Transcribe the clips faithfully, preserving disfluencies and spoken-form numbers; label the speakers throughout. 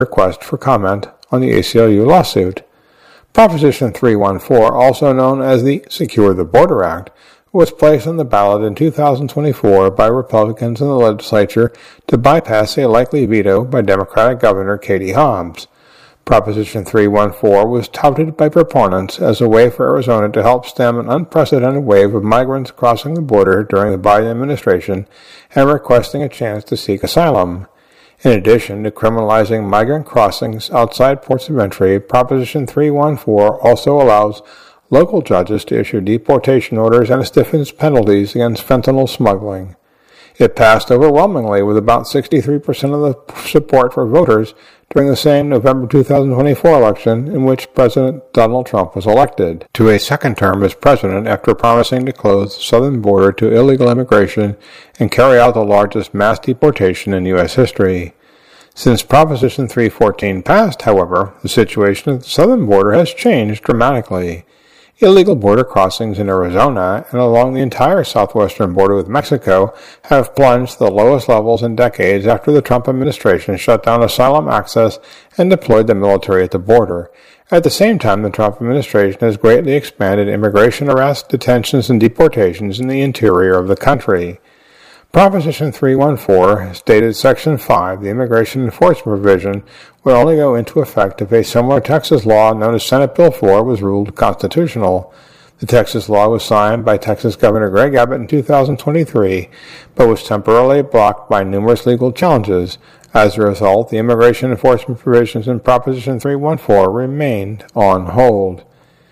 Speaker 1: request for comment on the A C L U lawsuit. Proposition three one four, also known as the Secure the Border Act, was placed on the ballot in two thousand twenty-four by Republicans in the legislature to bypass a likely veto by Democratic Governor Katie Hobbs. Proposition three one four was touted by proponents as a way for Arizona to help stem an unprecedented wave of migrants crossing the border during the Biden administration and requesting a chance to seek asylum. In addition to criminalizing migrant crossings outside ports of entry, Proposition three one four also allows local judges to issue deportation orders and stiffens penalties against fentanyl smuggling. It passed overwhelmingly with about sixty-three percent of the support for voters during the same November two thousand twenty-four election in which President Donald Trump was elected to a second term as president after promising to close the southern border to illegal immigration and carry out the largest mass deportation in U S history. Since Proposition three fourteen passed, however, the situation at the southern border has changed dramatically. Illegal border crossings in Arizona and along the entire southwestern border with Mexico have plunged to the lowest levels in decades after the Trump administration shut down asylum access and deployed the military at the border. At the same time, the Trump administration has greatly expanded immigration arrests, detentions, and deportations in the interior of the country. Proposition three one four stated Section five, the immigration enforcement provision, would only go into effect if a similar Texas law known as Senate Bill four was ruled constitutional. The Texas law was signed by Texas Governor Greg Abbott in two thousand twenty-three, but was temporarily blocked by numerous legal challenges. As a result, the immigration enforcement provisions in Proposition three one four remained on hold.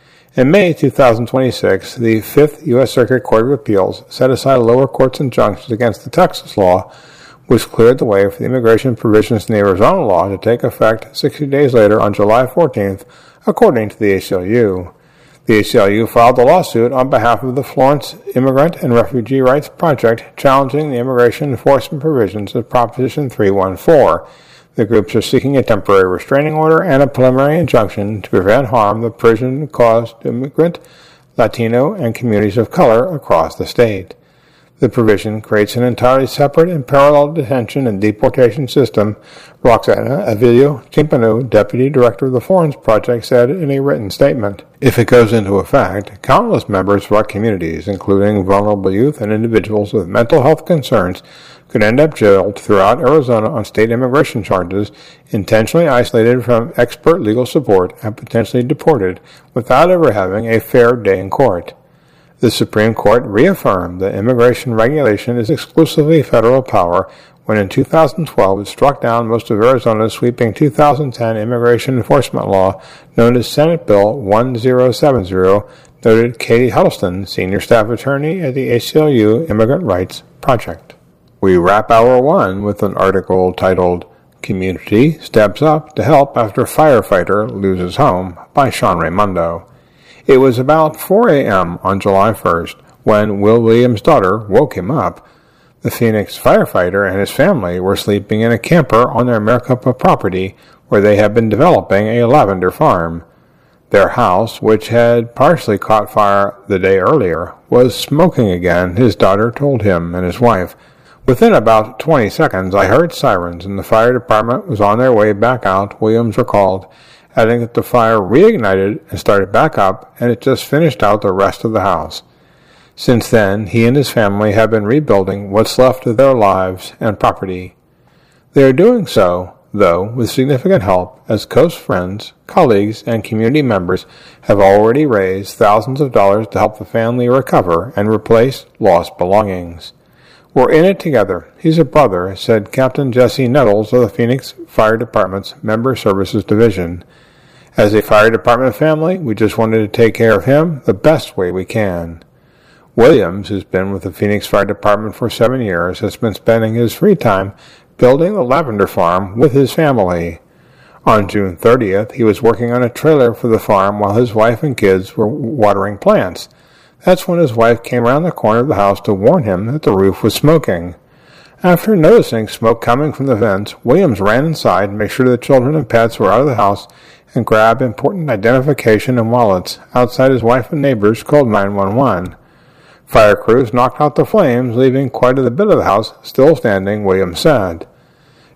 Speaker 1: In May two thousand twenty-six, the Fifth U S Circuit Court of Appeals set aside a lower court's injunctions against the Texas law, which cleared the way for the immigration provisions in the Arizona law to take effect sixty days later on July fourteenth, according to the A C L U. The A C L U filed a lawsuit on behalf of the Florence Immigrant and Refugee Rights Project challenging the immigration enforcement provisions of Proposition three one four. The groups are seeking a temporary restraining order and a preliminary injunction to prevent harm the provision caused to immigrant, Latino, and communities of color across the state. The provision creates an entirely separate and parallel detention and deportation system, Roxana Avilio Timpano, Deputy Director of the Florence Project, said in a written statement. If it goes into effect, countless members of our communities, including vulnerable youth and individuals with mental health concerns, could end up jailed throughout Arizona on state immigration charges, intentionally isolated from expert legal support, and potentially deported without ever having a fair day in court. The Supreme Court reaffirmed that immigration regulation is exclusively federal power when in two thousand twelve it struck down most of Arizona's sweeping two thousand ten immigration enforcement law known as Senate Bill ten seventy, noted Katie Huddleston, Senior Staff Attorney at the A C L U Immigrant Rights Project. We wrap Hour one with an article titled Community Steps Up to Help After Firefighter Loses Home by Sean Raimundo. It was about four a.m. on July first when Will Williams' daughter woke him up. The Phoenix firefighter and his family were sleeping in a camper on their Maricopa property where they had been developing a lavender farm. Their house, which had partially caught fire the day earlier, was smoking again, his daughter told him and his wife. Within about twenty seconds, I heard sirens and the fire department was on their way back out, Williams recalled, adding that the fire reignited and started back up, and it just finished out the rest of the house. Since then, he and his family have been rebuilding what's left of their lives and property. They are doing so, though, with significant help, as close friends, colleagues, and community members have already raised thousands of dollars to help the family recover and replace lost belongings. We're in it together. He's a brother, said Captain Jesse Nettles of the Phoenix Fire Department's Member Services Division. As a fire department family, we just wanted to take care of him the best way we can. Williams, who's been with the Phoenix Fire Department for seven years, has been spending his free time building a lavender farm with his family. On June thirtieth, he was working on a trailer for the farm while his wife and kids were watering plants. That's when his wife came around the corner of the house to warn him that the roof was smoking. After noticing smoke coming from the vents, Williams ran inside to make sure the children and pets were out of the house and grabbed important identification and wallets. Outside, his wife and neighbors called nine one one. Fire crews knocked out the flames, leaving quite a bit of the house still standing, Williams said.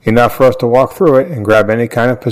Speaker 1: enough for us to walk through it and grab any kind of position